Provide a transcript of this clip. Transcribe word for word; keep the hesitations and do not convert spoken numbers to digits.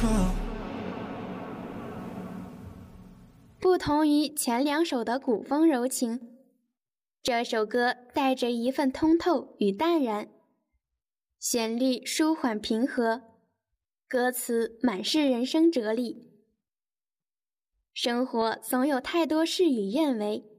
不同于前两首的古风柔情，这首歌带着一份通透与淡然，旋律舒缓平和，歌词满是人生哲理。生活总有太多事与愿违，